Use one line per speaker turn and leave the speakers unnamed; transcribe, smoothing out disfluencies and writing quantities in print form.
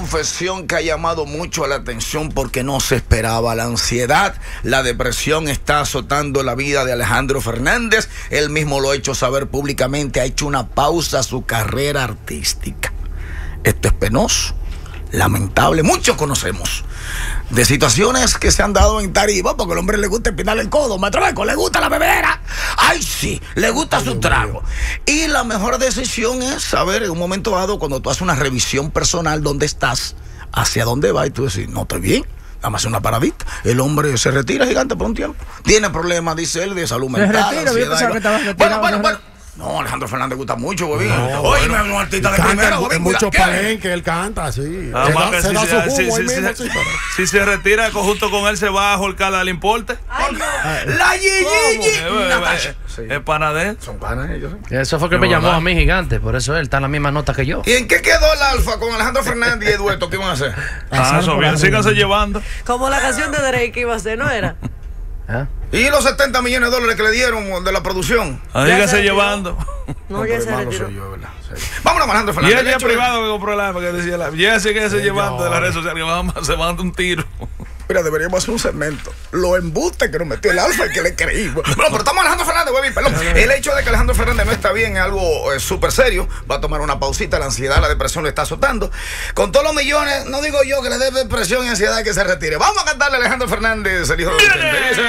confesión que ha llamado mucho la atención porque no se esperaba. La ansiedad, la depresión está azotando la vida de Alejandro Fernández. Él mismo lo ha hecho saber públicamente, ha hecho una pausa a su carrera artística. Esto es penoso, lamentable. Muchos conocemos de situaciones que se han dado en tarima porque al hombre le gusta empinar el codo, maestro Beco, le gusta la bebedera. Ay, sí, le gusta su trago. Y la mejor decisión es saber en un momento dado, cuando tú haces una revisión personal, dónde estás, hacia dónde vas, y tú decís, no estoy bien, nada más una paradita. El hombre se retira, Gigante, por un tiempo. Tiene problemas, dice él, de salud mental.
Se retira, yo pensaba que estabas retirado.
Bueno. No, Alejandro Fernández gusta mucho, huevín. Oye, un artista de primera, huevín.
En muchos palenques él canta, sí. Se da su jugo ahí mismo, sí.
Si se retira, junto con él se va a Jorcar al importe.
La Gigi.
Es panadero.
Son panas ellos.
Eso fue que me llamó a mí, Gigante. Por eso él está en la misma nota que yo.
¿Y en qué quedó el Alfa con Alejandro Fernández y Eduardo? ¿Qué van a hacer?
Eso bien, síganse llevando.
Como la canción de Drake que iba a ser, ¿no era?
¿Y los 70 millones de dólares que le dieron de la producción?
Síganse llevando.
No, ya se retiró.
Vámonos, Alejandro
Y
Fernández.
el día privado que compró el alma que decía ya síganse llevando de las redes sociales que se van a dar un tiro.
Mira, deberíamos hacer un segmento. Los embustes que nos metió el Alfa y que le creímos. Bueno, pero estamos Alejandro Fernández, güey, perdón. El hecho de que Alejandro Fernández no está bien es algo súper serio. Va a tomar una pausita. La ansiedad, la depresión le está azotando. Con todos los millones, no digo yo que le dé depresión y ansiedad que se retire. Vamos a cantarle a Alejandro Fernández, el hijo de